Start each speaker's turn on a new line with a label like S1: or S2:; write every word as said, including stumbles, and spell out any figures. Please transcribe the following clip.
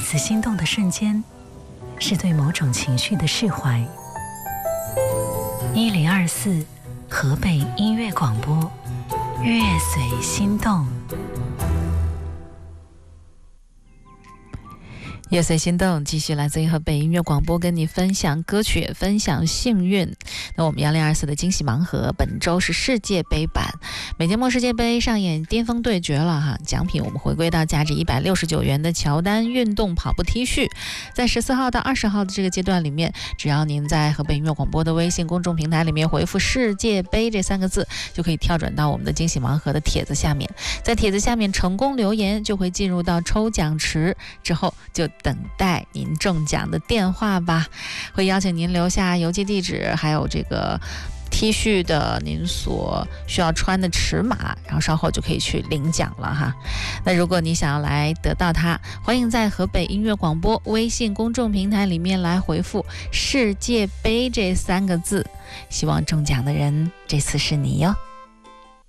S1: 次心动的瞬间，是对某种情绪的释怀。一零二四河北音乐广播，乐随心动。
S2: 乐随心动继续来自于河北音乐广播，跟你分享歌曲，也分享幸运。那我们幺零二四的惊喜盲盒本周是世界杯版，美节末世界杯上演巅峰对决了哈，奖品我们回归到价值一百六十九元的乔丹运动跑步 T 恤。在十四号到二十号的这个阶段里面，只要您在河北音乐广播的微信公众平台里面回复世界杯这三个字，就可以跳转到我们的惊喜盲盒的帖子下面，在帖子下面成功留言，就会进入到抽奖池，之后就等待您中奖的电话吧，会邀请您留下邮寄地址，还有这个 T 恤的您所需要穿的尺码，然后稍后就可以去领奖了哈。那如果你想要来得到它，欢迎在河北音乐广播微信公众平台里面来回复世界杯这三个字，希望中奖的人这次是你哟。